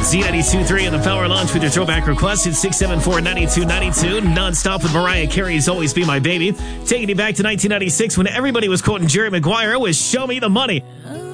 Z92.3 in the Power Lunch with your throwback request. It's 674-9292. Non-stop with Mariah Carey's Always Be My Baby. Taking you back to 1996 when everybody was quoting Jerry Maguire with Show Me the Money.